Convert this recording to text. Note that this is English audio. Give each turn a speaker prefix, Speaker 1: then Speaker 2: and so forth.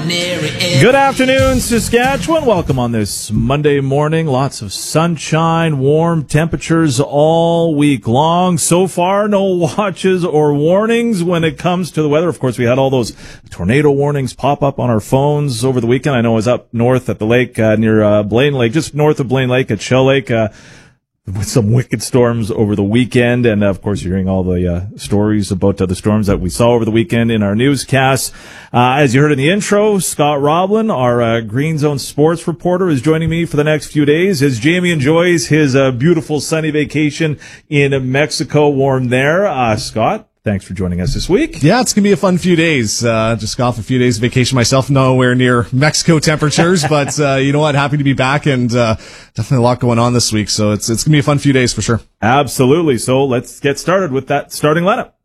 Speaker 1: Good afternoon, Saskatchewan. Welcome on this Monday morning. Lots of sunshine, warm temperatures all week long. So far, no watches or warnings when it comes to the weather. Of course, we had all those tornado warnings pop up on our phones over the weekend. I know I was up north at the lake near Blaine Lake, just north of Blaine Lake at Shell Lake. With some wicked storms over the weekend. And, of course, you're hearing all the stories about the storms that we saw over the weekend in our newscasts. As you heard in the intro, Scott Roblin, our Green Zone sports reporter, is joining me for the next few days as Jamie enjoys his beautiful sunny vacation in Mexico. Warm there. Scott, thanks for joining us this week.
Speaker 2: Yeah, it's going to be a fun few days. Just got off a few days of vacation myself, nowhere near Mexico temperatures, but you know what? Happy to be back, and definitely a lot going on this week, so it's going to be a fun few days for sure.
Speaker 1: Absolutely. So let's get started with that starting lineup.